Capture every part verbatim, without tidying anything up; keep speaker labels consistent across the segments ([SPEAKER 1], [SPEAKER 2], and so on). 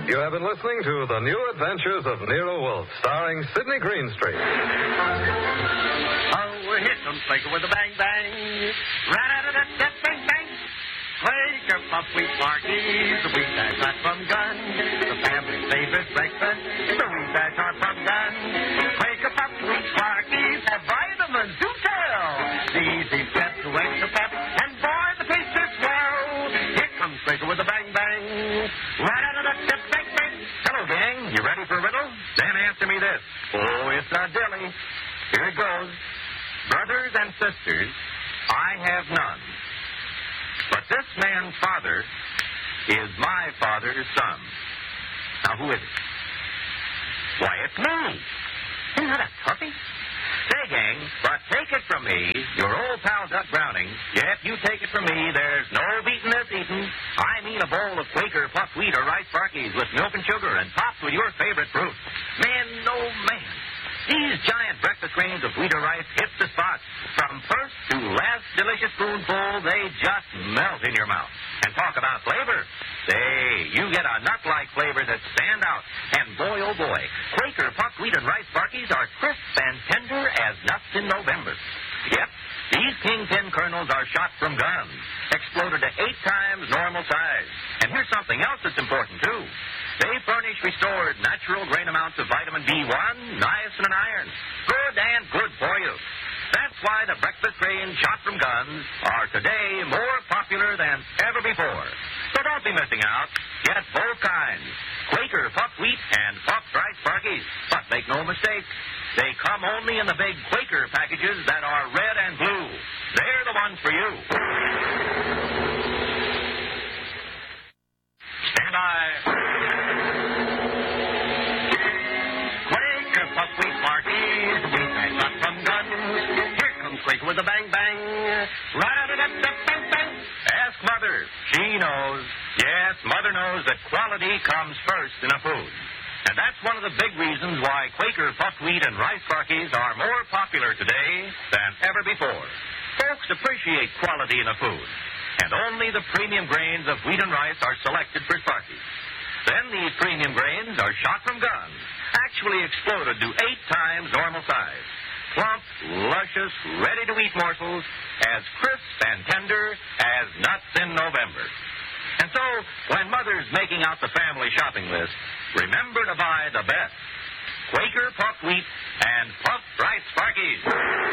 [SPEAKER 1] You have been listening to The New Adventures of Nero Wolfe, starring Sidney Greenstreet.
[SPEAKER 2] Oh, here comes Quaker with a bang, bang. Rat-a-da-da-da, bang, bang. Quaker Puff Wheat Markies, the wheat that's not from gun. The family's favorite breakfast, the wheat that's not from gun. Quaker Puff Wheat Markies have vitamins to tell. The easy step to extra pep, and boy, the taste is swell. Here comes Quaker with a bang, bang. Rat-a-da-da-da, bang, bang. Hello, gang. You ready for a riddle? Then answer me this. Oh, it's not dilly. Here it goes. Brothers and sisters, I have none. But this man's father is my father's son. Now, who is it? Why, it's me. Isn't that a toughie? Say, gang, but take it from me, your old pal Doug Browning. Yep, you take it from me, there's no beating this eating. I mean a bowl of Quaker puffed wheat or rice Sparkies with milk and sugar and topped with your favorite fruit. Man, oh, man. These giant breakfast grains of wheat or rice hit the spot. From first to last delicious spoonful, they just melt in your mouth. And talk about flavor. Say, you get a nut-like flavor that stand out. And boy, oh boy, Quaker puffed wheat and rice Sparkies are crisp and tender as nuts in November. Yep, these kingpin kernels are shot from guns, exploded to eight times normal size. And here's something else that's important, too. They furnish restored natural grain amounts of vitamin B one, niacin, and iron. Good and good for you. That's why the breakfast grains shot from guns are today more popular than ever before. So don't be missing out. Get both kinds. Quaker puffed wheat and puffed rice Sparkies. But make no mistake, they come only in the big Quaker packages that are red and blue. They're the ones for you. Stand by. Quaker puffed wheat Sparkies, wheat that's not from guns. Here comes Quaker with a bang bang. Ra-da-da-da-da, bang bang. Ask Mother. She knows. Yes, Mother knows that quality comes first in a food. And that's one of the big reasons why Quaker puffed wheat and rice Sparkies are more popular today than ever before. Folks appreciate quality in a food. And only the premium grains of wheat and rice are selected for Sparkies. Then these premium grains are shot from guns, actually exploded to eight times normal size. Plump, luscious, ready-to-eat morsels, as crisp and tender as nuts in November. And so, when Mother's making out the family shopping list, remember to buy the best. Quaker puffed wheat and puffed rice Sparkies.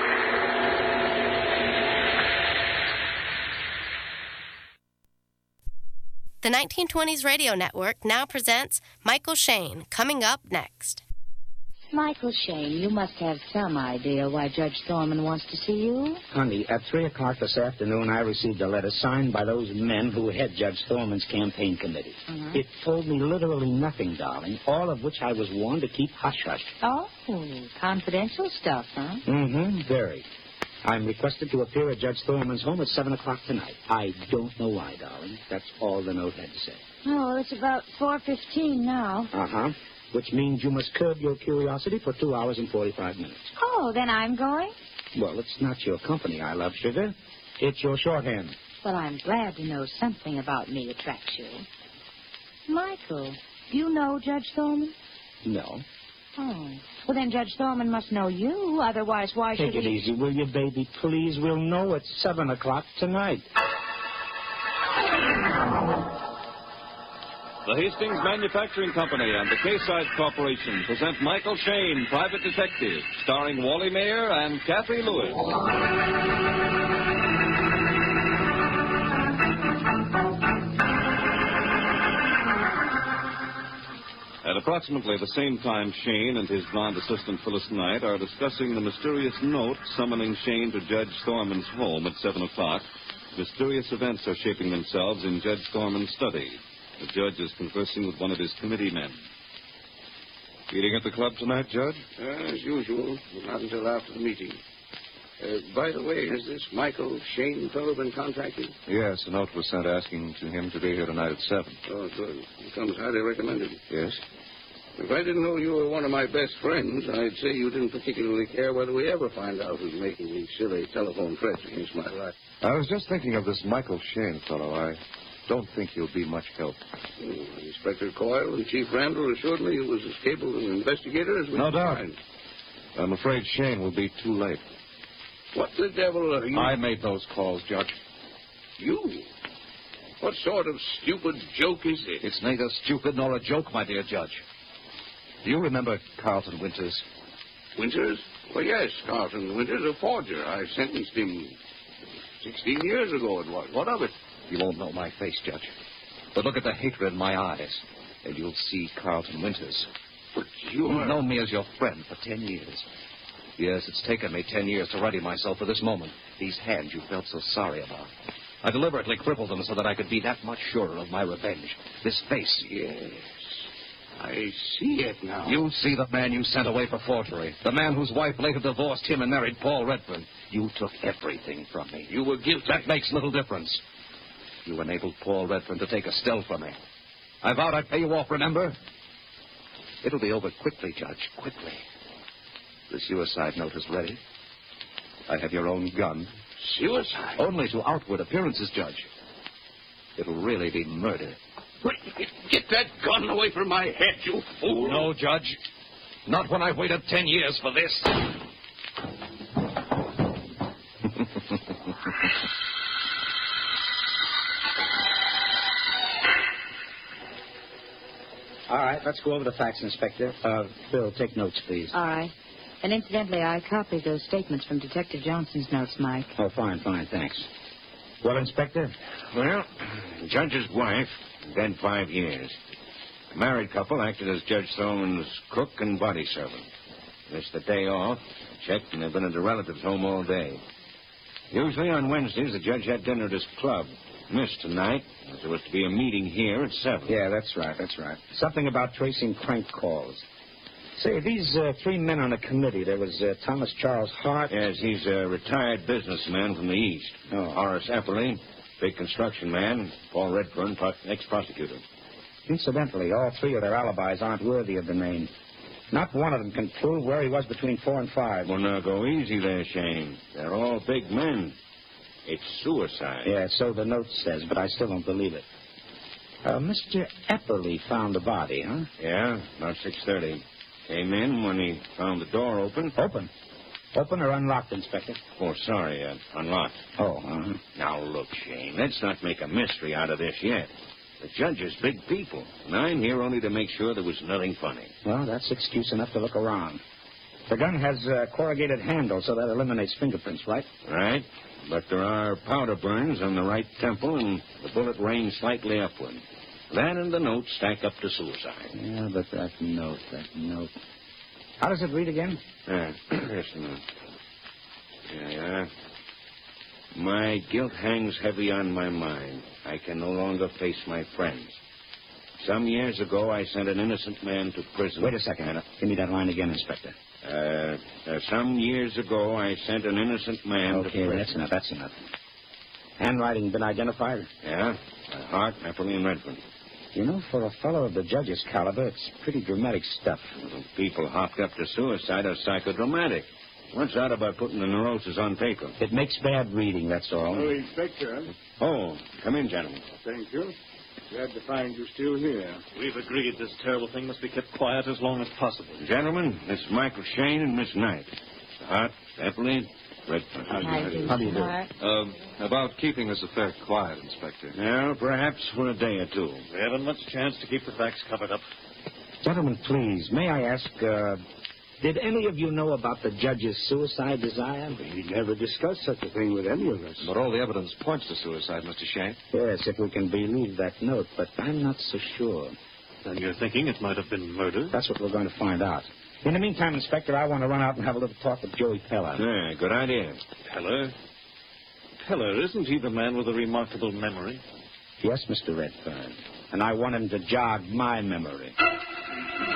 [SPEAKER 3] The nineteen twenties Radio Network now presents Michael Shayne, coming up next.
[SPEAKER 4] Michael Shayne, you must have some idea why Judge Thorman wants to see you.
[SPEAKER 5] Honey, at three o'clock this afternoon, I received a letter signed by those men who head Judge Thorman's campaign committee.
[SPEAKER 4] Uh-huh.
[SPEAKER 5] It told me literally nothing, darling, all of which I was warned to keep hush-hush.
[SPEAKER 4] Oh, confidential stuff, huh?
[SPEAKER 5] Mm-hmm, very. I'm requested to appear at Judge Thorman's home at seven o'clock tonight. I don't know why, darling. That's all the note had to say.
[SPEAKER 4] Oh, it's about four fifteen now.
[SPEAKER 5] Uh-huh. Which means you must curb your curiosity for two hours and forty-five minutes.
[SPEAKER 4] Oh, then I'm going?
[SPEAKER 5] Well, it's not your company I love, sugar. It's your shorthand.
[SPEAKER 4] Well, I'm glad to know something about me attracts you. Michael, do you know Judge Thorman?
[SPEAKER 5] No.
[SPEAKER 4] Oh. Well, then Judge Thorman must know you. Otherwise, why
[SPEAKER 5] Take
[SPEAKER 4] should
[SPEAKER 5] it
[SPEAKER 4] he...
[SPEAKER 5] easy, will you, baby? Please, we'll know at seven o'clock tonight.
[SPEAKER 6] The Hastings Manufacturing Company and the K-Side Corporation present Michael Shayne, Private Detective, starring Wally Mayer and Kathy Lewis. At approximately the same time, Shayne and his blonde assistant Phyllis Knight are discussing the mysterious note summoning Shayne to Judge Thorman's home at seven o'clock. Mysterious events are shaping themselves in Judge Thorman's study. The judge is conversing with one of his committee men.
[SPEAKER 7] Eating at the club tonight, Judge?
[SPEAKER 8] Uh, as usual, but not until after the meeting. Uh, by the way, has this Michael Shayne fellow been contacted?
[SPEAKER 7] Yes, a note was sent asking to him to be here tonight at seven.
[SPEAKER 8] Oh, good. He comes highly recommended.
[SPEAKER 7] Yes?
[SPEAKER 8] If I didn't know you were one of my best friends, I'd say you didn't particularly care whether we ever find out who's making these silly telephone threats against my life.
[SPEAKER 7] I was just thinking of this Michael Shayne fellow. I don't think he'll be much help.
[SPEAKER 8] Hmm, Inspector Coyle and Chief Randall assured me he was as capable an investigator as we
[SPEAKER 7] No
[SPEAKER 8] could
[SPEAKER 7] doubt.
[SPEAKER 8] find.
[SPEAKER 7] I'm afraid Shane will be too late.
[SPEAKER 8] What the devil are you...
[SPEAKER 7] I made those calls, Judge.
[SPEAKER 8] You? What sort of stupid joke is this?
[SPEAKER 7] It's neither stupid nor a joke, my dear Judge. Do you remember Carlton Winters?
[SPEAKER 8] Winters? Well, yes, Carlton Winters, a forger. I sentenced him sixteen years ago. It was. What of it?
[SPEAKER 7] You won't know my face, Judge. But look at the hatred in my eyes, and you'll see Carlton Winters.
[SPEAKER 8] But you
[SPEAKER 7] You've
[SPEAKER 8] are...
[SPEAKER 7] known me as your friend for ten years. Yes, it's taken me ten years to ready myself for this moment. These hands you felt so sorry about. I deliberately crippled them so that I could be that much surer of my revenge. This face.
[SPEAKER 8] Yes. I see it now.
[SPEAKER 7] You see the man you sent away for forgery. The man whose wife later divorced him and married Paul Redfern. You took everything from me.
[SPEAKER 8] You were guilty.
[SPEAKER 7] That makes little difference. You enabled Paul Redfern to take Estelle from me. I vowed I'd pay you off, remember? It'll be over quickly, Judge, quickly. The suicide note is ready. I have your own gun.
[SPEAKER 8] Suicide?
[SPEAKER 7] Only to outward appearances, Judge. It'll really be murder.
[SPEAKER 8] Wait, get that gun away from my head, you fool.
[SPEAKER 7] No, Judge. Not when I've waited ten years for this.
[SPEAKER 5] All right, let's go over the facts, Inspector. Uh, Bill, take notes, please.
[SPEAKER 4] All right. And incidentally, I copied those statements from Detective Johnson's notes, Mike.
[SPEAKER 5] Oh, fine, fine, thanks. Well, Inspector?
[SPEAKER 9] Well, Judge's wife, dead five years. The married couple acted as Judge Thorman's cook and body servant. Missed the day off, checked, and they've been at a relative's home all day. Usually on Wednesdays, the judge had dinner at his club. Missed tonight, as there was to be a meeting here at seven.
[SPEAKER 5] Yeah, that's right, that's right. Something about tracing crank calls. Say, these uh, three men on the committee, there was uh, Thomas Charles Hart.
[SPEAKER 9] Yes, he's a retired businessman from the East.
[SPEAKER 5] Oh.
[SPEAKER 9] Horace Epperly, big construction man. Paul Redfern, pro- ex-prosecutor.
[SPEAKER 5] Incidentally, all three of their alibis aren't worthy of the name. Not one of them can prove where he was between four and five.
[SPEAKER 9] Well, now, go easy there, Shane. They're all big men. It's suicide.
[SPEAKER 5] Yeah, so the note says, but I still don't believe it. Uh, Mister Epperly found the body, huh?
[SPEAKER 9] Yeah, about six thirty. Came in when he found the door open.
[SPEAKER 5] Open? Open or unlocked, Inspector?
[SPEAKER 9] Oh, sorry, uh, unlocked.
[SPEAKER 5] Oh, uh-huh.
[SPEAKER 9] Now, look, Shane, let's not make a mystery out of this yet. The judges big people, and I'm here only to make sure there was nothing funny.
[SPEAKER 5] Well, that's excuse enough to look around. The gun has a corrugated handle, so that eliminates fingerprints, right?
[SPEAKER 9] Right, but there are powder burns on the right temple, and the bullet ranged slightly upward. That and the note stack up to suicide.
[SPEAKER 5] Yeah, but that note, that note. How does it read again?
[SPEAKER 9] Uh, just a minute. Yeah, yeah. My guilt hangs heavy on my mind. I can no longer face my friends. Some years ago, I sent an innocent man to prison.
[SPEAKER 5] Wait a second. Uh, give me that line again, Inspector.
[SPEAKER 9] Uh, uh, some years ago, I sent an innocent man
[SPEAKER 5] okay,
[SPEAKER 9] to prison.
[SPEAKER 5] Okay, that's enough, that's enough. Handwriting been identified?
[SPEAKER 9] Yeah, uh, Hart, Epperly, and Redfern.
[SPEAKER 5] You know, for a fellow of the judge's caliber, it's pretty dramatic stuff.
[SPEAKER 9] Well, people hopped up to suicide are psychodramatic. What's that about putting the neurosis on paper?
[SPEAKER 5] It makes bad reading, that's all.
[SPEAKER 8] Oh, Inspector.
[SPEAKER 9] Oh, come in, gentlemen.
[SPEAKER 8] Thank you. Glad to find you still here.
[SPEAKER 10] We've agreed this terrible thing must be kept quiet as long as possible.
[SPEAKER 9] Gentlemen, Miss Michael Shane and Miss Knight. Mister Hart, Epperly, Redfern.
[SPEAKER 4] How do you do?
[SPEAKER 5] How do you do?
[SPEAKER 7] Um, about keeping this affair quiet, Inspector.
[SPEAKER 9] Well, perhaps for a day or two.
[SPEAKER 10] We haven't much chance to keep the facts covered up.
[SPEAKER 5] Gentlemen, please, may I ask, uh, did any of you know about the judge's suicide desire?
[SPEAKER 8] He never discussed such a thing with any of us.
[SPEAKER 7] But all the evidence points to suicide, Mister Shane.
[SPEAKER 5] Yes, if we can believe that note, but I'm not so sure.
[SPEAKER 10] Then you're thinking it might have been murder?
[SPEAKER 5] That's what we're going to find out. In the meantime, Inspector, I want to run out and have a little talk with Joey Peller.
[SPEAKER 9] Yeah, good idea.
[SPEAKER 10] Peller? Peller, isn't he the man with a remarkable memory?
[SPEAKER 5] Yes, Mister Redfern. And I want him to jog my memory.